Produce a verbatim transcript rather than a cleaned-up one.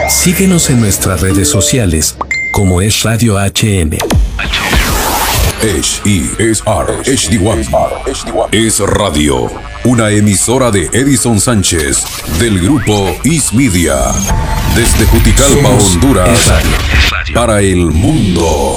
Síguenos en nuestras redes sociales como Es Radio H M. H E S R H D uno Es Radio, una emisora de Edison Sánchez del grupo Is Media. Desde Juticalpa, Somos Honduras, Es Radio. Es Radio. para el mundo.